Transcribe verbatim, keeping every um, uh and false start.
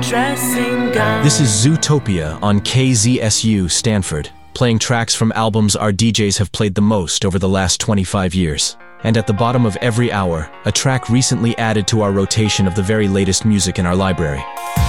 dressing gown. This is Zootopia on K Z S U Stanford, playing tracks from albums our D Js have played the most over the last twenty-five years. And at the bottom of every hour, a track recently added to our rotation of the very latest music in our library.